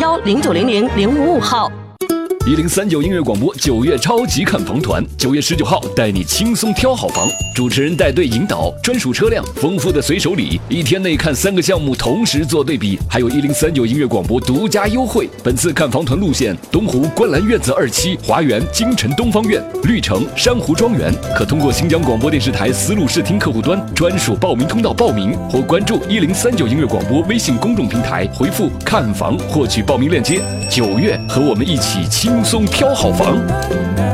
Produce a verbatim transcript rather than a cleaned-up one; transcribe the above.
幺零九零零零五五号。 一零三九音乐广播九月超级看房团，九月十九号带你轻松挑好房，主持人带队引导，专属车辆，丰富的随手礼，一天内看三个项目同时做对比，还有一零三九音乐广播独家优惠。本次看房团路线：东湖观澜院子二期、华园京城东方院、绿城珊瑚庄园，可通过新疆广播电视台思路视听客户端专属报名通道报名，或关注一零三九音乐广播微信公众平台，回复看房获取报名链接。九月和我们一起轻松挑好房。